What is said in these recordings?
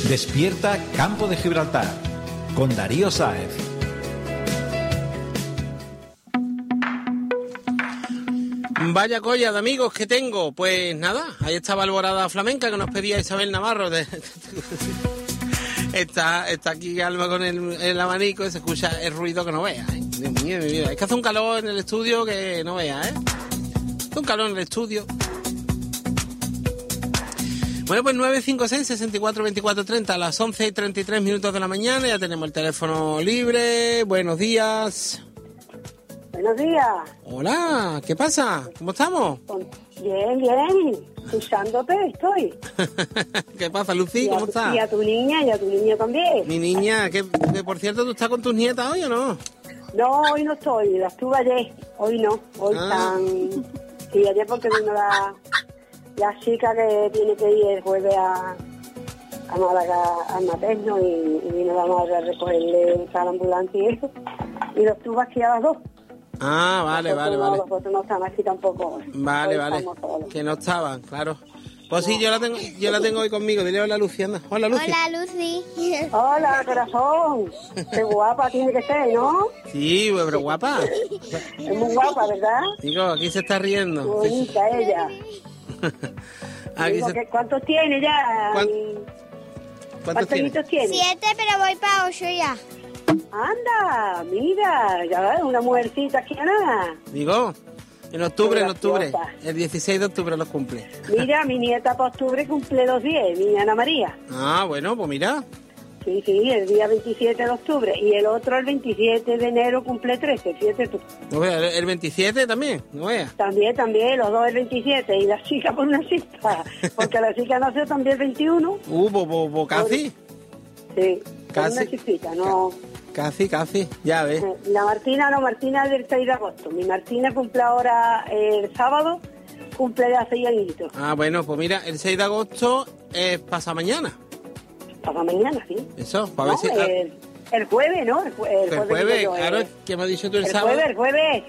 Despierta Campo de Gibraltar con Darío Sáez. Vaya colla de amigos que tengo. Pues nada, ahí estaba Alborada Flamenca que nos pedía Isabel Navarro. Está aquí Alma con el abanico y se escucha el ruido que no vea. Dios mío, mi vida. Es que hace un calor en el estudio que no vea, ¿eh? Hace un calor en el estudio. Bueno, pues 956-64-24-30 a las 11:33 de la mañana. Ya tenemos el teléfono libre. Buenos días. Buenos días. Hola, ¿qué pasa? ¿Cómo estamos? Bien. Escuchándote estoy. ¿Qué pasa, Lucy? ¿Cómo estás? Y a tu niña también. Mi niña, que por cierto, ¿tú estás con tus nietas hoy o no? No, hoy no estoy. Las tuve ayer. Hoy no. Hoy están... Sí, ayer porque vino la chica que tiene que ir el jueves a Málaga al materno y vino la madre a recogerle a la ambulancia y eso. Y los tuve aquí a las 2. Ah, vale. Los otros no están aquí tampoco. Vale. Que no estaban, claro. Pues sí, yo la tengo hoy conmigo. Dile hola, Lucy, anda. Hola, Lucy. Hola, Lucy. Hola, corazón. Qué guapa tiene que ser, ¿no? Sí, pero guapa. Es muy guapa, ¿verdad? Digo, aquí se está riendo. Bonita ella. Digo, ¿cuántos tiene ya? ¿Cuántos añitos tiene? 7, pero voy para 8 ya. Anda, mira, ya ves, una mujercita aquí nada. Digo, en octubre. El 16 de octubre los cumple. Mira, mi nieta para octubre cumple 2 10, mi Ana María. Ah, bueno, pues mira. Sí, el día 27 de octubre. Y el otro, el 27 de enero, cumple 13, fíjate tú. No vea, el 27 también, no vea. También, los dos el 27. Y la chica por una cita, porque la chica nació también el 21. Casi. Sí, casi. Una chiquita, no... Casi, ya ves. La Martina es del 6 de agosto. Mi Martina cumple ahora el sábado, cumple ya 6 añitos. Ah, bueno, pues mira, el 6 de agosto es pasa mañana. Pasa mañana, sí. Eso, para ver si... El jueves, ¿no? El jueves, claro, ¿qué me has dicho tú el sábado? El jueves.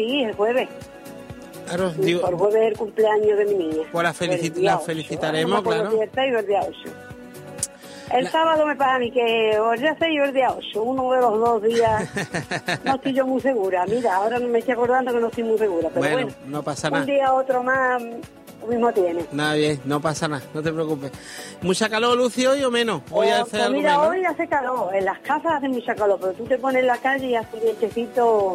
Claro, sí, digo... Por jueves el cumpleaños de mi niña. Pues la felicitaremos, claro. El día 8. El sábado me pasa a mí que o el día 6 o el día 8, uno de los 2 días, no estoy yo muy segura. Mira, ahora me estoy acordando que no estoy muy segura, pero bueno no pasa nada. Un día otro más, lo mismo tiene. Nada, bien, no pasa nada, no te preocupes. ¿Mucha calor, Lucy, hoy o menos? Hoy hace algo mira, menos. Hoy hace calor, en las casas hace mucha calor, pero tú te pones en la calle y hace un vientecito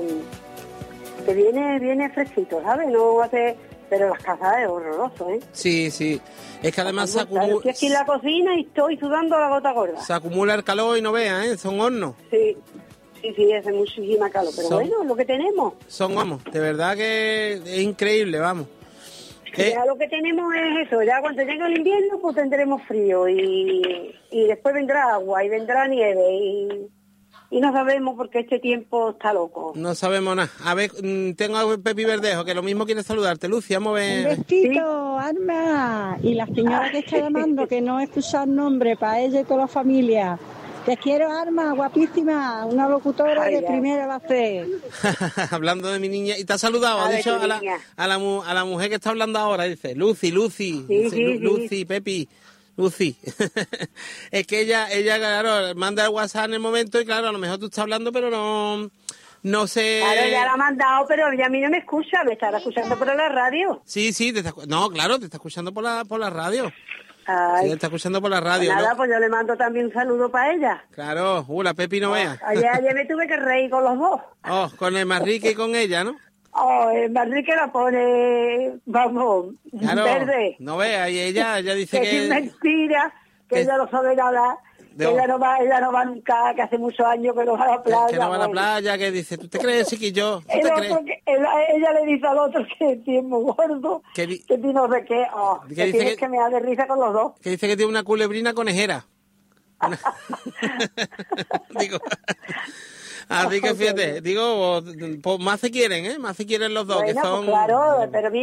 que viene fresquito, ¿sabes? No hace... Pero las casas es horroroso, ¿eh? Sí. Es que además se acumula... Estoy aquí en la cocina y estoy sudando la gota gorda. Se acumula el calor y no veas, ¿eh? Son hornos. Sí, hace muchísima calor. Pero bueno, es lo que tenemos. Son hornos. De verdad que es increíble, vamos. Ya lo que tenemos es eso. Ya cuando llegue el invierno, pues tendremos frío. Y después vendrá agua y vendrá nieve y no sabemos porque este tiempo está loco. No sabemos nada. A ver, tengo a Pepi Verdejo, que lo mismo quiere saludarte. Lucy, vamos a ver. Un besito, Arma. Y la señora que está llamando, que no escucha el nombre, para ella y toda la familia. Te quiero, Arma, guapísima, una locutora de primera base. Hablando de mi niña. Y te ha saludado, ha dicho a la mujer que está hablando ahora, dice, Lucy. Lucy, Pepi. Lucy, es que ella, claro, manda el WhatsApp en el momento y claro, a lo mejor tú estás hablando, pero no sé... Claro, ya la ha mandado, pero ella a mí no me escucha, me estará escuchando por la radio. Sí, te está escuchando por la radio. Ay. Sí, te está escuchando por la radio. Pues nada, ¿no? pues yo le mando también un saludo para ella. Claro, la Pepi no vea. Ayer me tuve que reír con los dos. Con el Manrique y con ella, ¿no? El Manrique la pone, vamos, claro, verde. No vea, y ella dice que... es mentira, que ella no sabe nada, que ella no va nunca, que hace muchos años que no va a la playa. Que no va a la playa, que dice, ¿tú te crees, chiquillo? Ella le dice al otro que es muy gordo, que no sé qué, que tienes que me da de risa con los dos. Que dice que tiene una culebrina conejera. Digo... Así que fíjate, digo, pues más se quieren, más se quieren los dos, bueno, que son... Pues claro, pero mira,